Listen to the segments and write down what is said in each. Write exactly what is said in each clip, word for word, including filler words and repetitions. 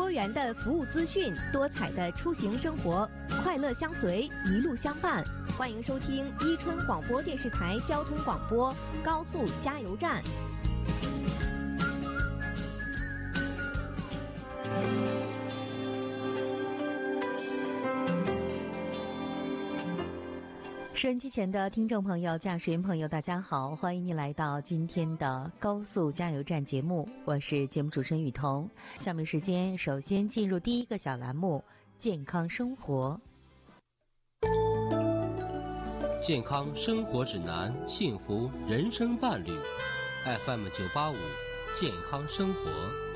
多元的服务资讯，多彩的出行生活，快乐相随，一路相伴。欢迎收听伊春广播电视台交通广播高速加油站。 收音机前的听众朋友、驾驶员朋友，大家好，欢迎您来到今天的高速加油站节目，我是节目主持人雨桐。下面时间，首先进入第一个小栏目——健康生活。 健康生活指南，幸福人生伴侣 ，F M 九八五，健康生活。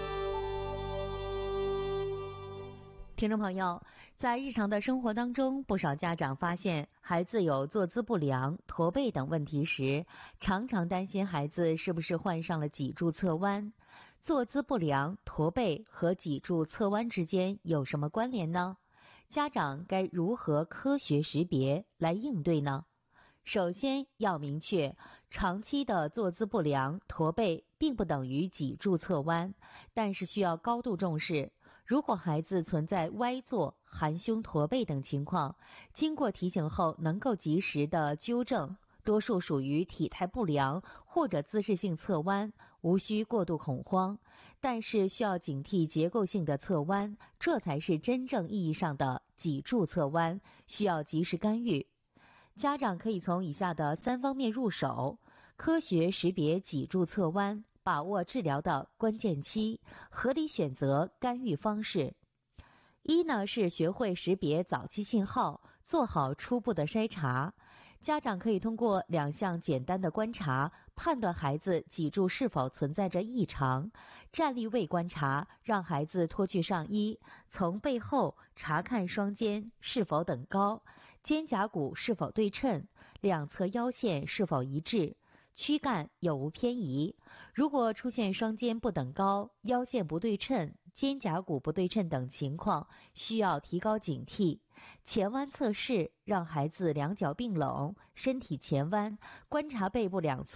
听众朋友，在日常的生活当中，不少家长发现孩子有坐姿不良、驼背等问题时，常常担心孩子是不是患上了脊柱侧弯。坐姿不良、驼背和脊柱侧弯之间有什么关联呢？家长该如何科学识别来应对呢？首先要明确，长期的坐姿不良、驼背并不等于脊柱侧弯，但是需要高度重视。如果孩子存在歪坐、含胸驼背等情况，经过提醒后能够及时的纠正，多数属于体态不良或者姿势性侧弯，无需过度恐慌。但是需要警惕结构性的侧弯，这才是真正意义上的脊柱侧弯，需要及时干预。家长可以从以下的三方面入手：科学识别脊柱侧弯，把握治疗的关键期，合理选择干预方式。一呢是学会识别早期信号，做好初步的筛查。家长可以通过两项简单的观察，判断孩子脊柱是否存在着异常。站立位观察，让孩子脱去上衣，从背后查看双肩是否等高，肩胛骨是否对称，两侧腰线是否一致，躯干有无偏移。如果出现双肩不等高、腰线不对称、肩胛骨不对称等情况，需要提高警惕。前弯测试，让孩子两脚并拢，身体前弯，观察背部两侧